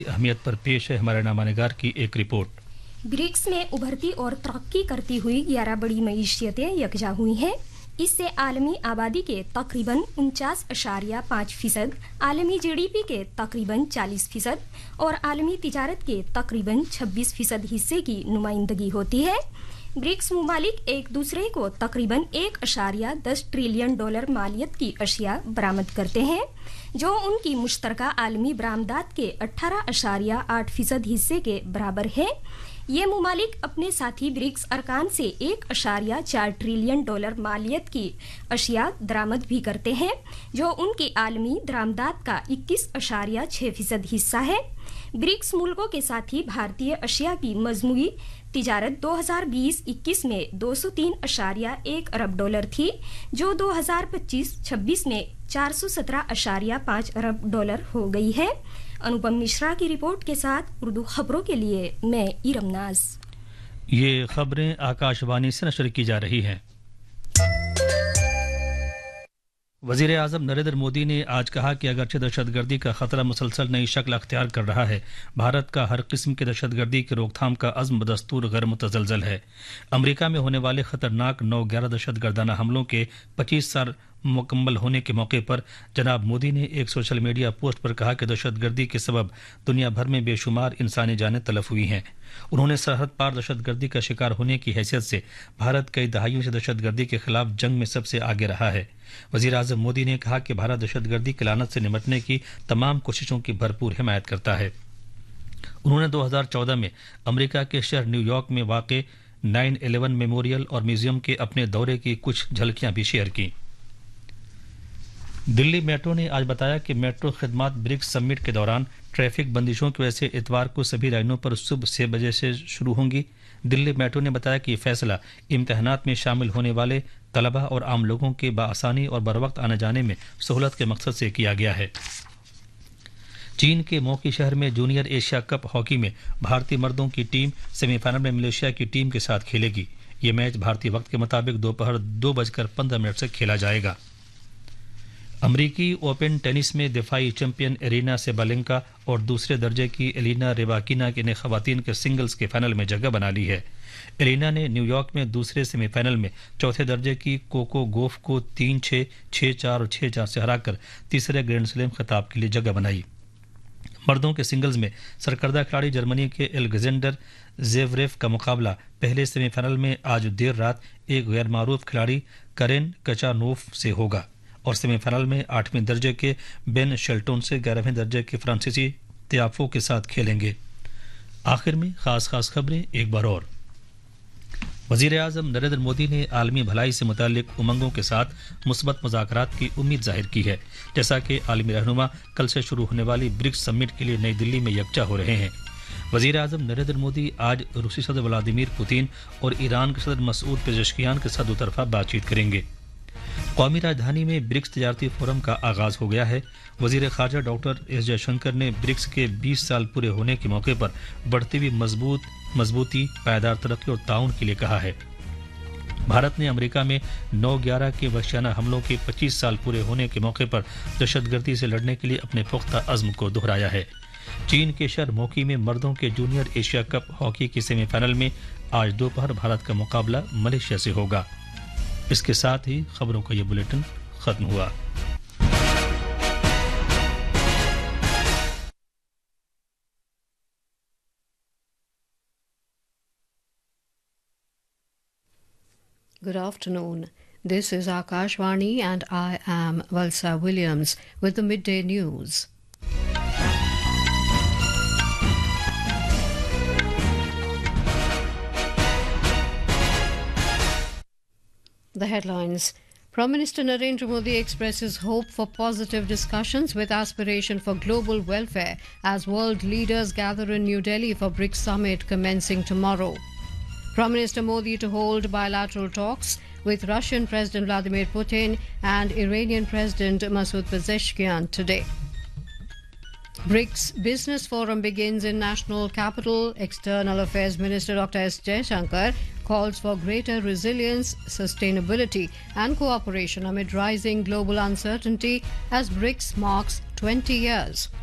अहमियत पर पेश है हमारे नामानिगार की एक रिपोर्ट। ब्रिक्स में उभरती और तरक्की करती हुई 11 बड़ी मईशियतें यकजा हुई हैं। इससे आलमी आबादी के तकरीबन 49.5%, आलमी जीडीपी के तकरीबन 40% और आलमी तिजारत के तकरीबन 26% हिस्से की नुमाइंदगी होती है। ब्रिक्स ममालिक एक दूसरे को तकरीबन 1.10 ट्रिलियन डॉलर मालियत की अशिया बरामद करते हैं, जो उनकी मुश्तरका आलमी बरामदात के 18.8% हिस्से के बराबर है। ये ममालिक अपने साथी ब्रिक्स अरकान से 1.4 ट्रिलियन डॉलर मालियत की अशिया दरामद भी करते हैं, जो उनकी आलमी दरामदात का 21.6% हिस्सा है। ब्रिक्स मुल्कों के साथी भारतीय अशिया की मजमूई तिजारत 2020-21 में 203.1 अरब डॉलर थी, जो 2025-26 में 417.5 अरब डॉलर हो गई है। अनुपम मिश्रा की रिपोर्ट के साथ उर्दू खबरों के लिए मैं इरम नाज। ये खबरें आकाशवाणी से नशर की जा रही हैं। वज़ीर आज़म नरेंद्र मोदी ने आज कहा कि अगरचे दहशतगर्दी का खतरा मुसलसल नई शक्ल अख्तियार कर रहा है, भारत का हर किस्म की दहशतगर्दी की रोकथाम का अज़्म बदस्तूर गैर मुतज़लज़ल है। अमरीका में होने वाले खतरनाक 9/11 दहशतगर्दाना हमलों के 25 साल मुकम्मल होने के मौके पर जनाब मोदी ने एक सोशल मीडिया पोस्ट पर कहा कि दहशतगर्दी के सबब दुनिया भर में बेशुमार इंसानी जानें तलफ हुई हैं। उन्होंने सरहद पार दहशतगर्दी का शिकार होने की हैसियत से भारत कई दहाइयों से दहशतगर्दी के खिलाफ जंग में सबसे आगे रहा है। वज़ीर आज़म मोदी ने कहा कि भारत दहशतगर्दी की लानत से निपटने की तमाम कोशिशों की भरपूर हिमायत करता है। उन्होंने 2014 में अमेरिका के शहर न्यूयॉर्क में वाक़ 9/11 मेमोरियल और म्यूजियम के अपने दौरे की कुछ झलकियां भी शेयर की। दिल्ली मेट्रो ने आज बताया कि मेट्रो खिदमात ब्रिक्स समिट के दौरान ट्रैफिक बंदिशों की वजह से इतवार को सभी लाइनों पर सुबह 6 बजे से शुरू होंगी। दिल्ली मेट्रो ने बताया कि ये फैसला इम्तहानात में शामिल होने वाले तलबा और आम लोगों के बाआसानी और बरवक्त आने जाने में सहूलत के मकसद से किया गया है। चीन के मोकी शहर में जूनियर एशिया कप हॉकी में भारतीय मर्दों की टीम सेमीफाइनल में मलेशिया की टीम के साथ खेलेगी। ये मैच भारतीय वक्त के मुताबिक दोपहर 2:15 से खेला जाएगा। अमरीकी ओपन टेनिस में दिफाई चैंपियन एरिना सेबालेंका और दूसरे दर्जे की एलिना रेबाकिना ने खवातीन के सिंगल्स के फाइनल में जगह बना ली है। एलिना ने न्यूयॉर्क में दूसरे सेमीफाइनल में चौथे दर्जे की कोको गोफ को 3-6, 6-4 और 6-4 से हराकर तीसरे ग्रैंड स्लैम खिताब के लिए जगह बनाई। मर्दों के सिंगल्स में सरकर्दा खिलाड़ी जर्मनी के एलेक्जेंडर ज़ेवरेव का मुकाबला पहले सेमीफाइनल में आज देर रात एक गैर मारूफ खिलाड़ी करेन कचानोफ से होगा और सेमीफाइनल में 8वें दर्जे के बेन शेल्टन से 11वें दर्जे के फ्रांसीसी त्याफो के साथ खेलेंगे। आखिर में खास खबरें एक बार और। वज़ीर आज़म नरेंद्र मोदी ने आलमी भलाई से मुताल्लिक उमंगों के साथ मुस्बत मुज़ाकरात की उम्मीद जाहिर की है, जैसा कि आलमी रहनुमा कल से शुरू होने वाली ब्रिक्स समिट के लिए नई दिल्ली में यकजा हो रहे हैं। वज़ीर आज़म नरेंद्र मोदी आज रूसी सदर व्लादिमीर पुतिन और ईरान के सदर मसूद पेज़ेश्कियान के साथ दोतरफा बातचीत करेंगे। कौमी राजधानी में ब्रिक्स तजारती फोरम का आगाज हो गया है। वज़ीर ख़ारजा डॉक्टर एस जयशंकर ने ब्रिक्स के 20 साल पूरे होने के मौके पर बढ़ती हुई मजबूती, पायदार तरक्की और ताउन के लिए कहा है। भारत ने अमेरिका में 9/11 के वहशियाना हमलों के 25 साल पूरे होने के मौके पर दहशतगर्दी से लड़ने के लिए अपने पुख्ता अज़्म को दोहराया है। चीन के शहर मोकी में मर्दों के जूनियर एशिया कप हॉकी के सेमीफाइनल में आज दोपहर भारत का मुकाबला मलेशिया से होगा। इसके साथ ही खबरों का ये बुलेटिन खत्म हुआ। Good afternoon. This is Akashvani and I am Valsa Williams with the midday news. The headlines. Prime Minister Narendra Modi expresses hope for positive discussions with aspiration for global welfare as world leaders gather in New Delhi for BRICS summit commencing tomorrow. Prime Minister Modi to hold bilateral talks with Russian President Vladimir Putin and Iranian President Masoud Pezeshkian today. BRICS Business Forum begins in national capital. External Affairs Minister Dr. S. Jaishankar calls for greater resilience, sustainability and cooperation amid rising global uncertainty as BRICS marks 20 years.